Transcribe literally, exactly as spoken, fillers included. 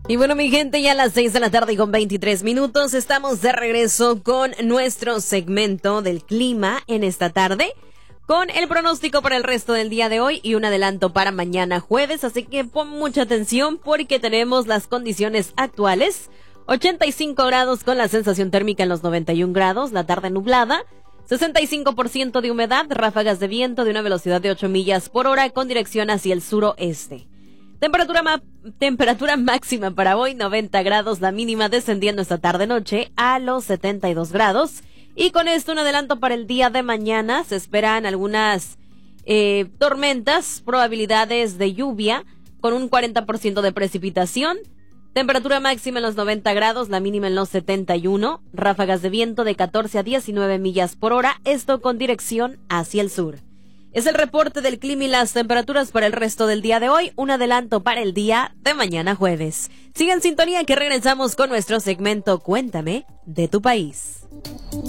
Y bueno, mi gente, ya a las seis de la tarde y con veintitrés minutos estamos de regreso con nuestro segmento del clima en esta tarde, con el pronóstico para el resto del día de hoy y un adelanto para mañana jueves, así que pon mucha atención porque tenemos las condiciones actuales. ochenta y cinco grados con la sensación térmica en los noventa y un grados, la tarde nublada, sesenta y cinco por ciento de humedad, ráfagas de viento de una velocidad de ocho millas por hora con dirección hacia el suroeste. Temperatura, ma- temperatura máxima para hoy, noventa grados, la mínima descendiendo esta tarde-noche a los setenta y dos grados. Y con esto un adelanto para el día de mañana, se esperan algunas eh, tormentas, probabilidades de lluvia con un cuarenta por ciento de precipitación. Temperatura máxima en los noventa grados, la mínima en los setenta y uno, ráfagas de viento de catorce a diecinueve millas por hora, esto con dirección hacia el sur. Es el reporte del clima y las temperaturas para el resto del día de hoy, un adelanto para el día de mañana jueves. Sigue en sintonía que regresamos con nuestro segmento Cuéntame de tu país.